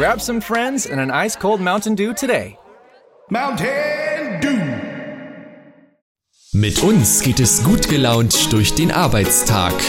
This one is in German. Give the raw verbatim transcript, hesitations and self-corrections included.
Grab some friends and an ice-cold Mountain Dew today. Mountain Dew. Mit uns geht es gut gelaunt durch den Arbeitstag.